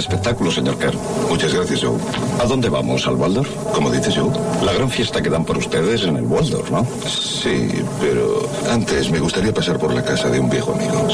espectáculo, señor Kern. Muchas gracias, Joe. ¿A dónde vamos? ¿Al Waldorf? ¿Cómo dices, Joe? La gran fiesta que dan por ustedes en el Waldorf, ¿no? Sí, pero antes me gustaría pasar por la casa de un viejo amigo.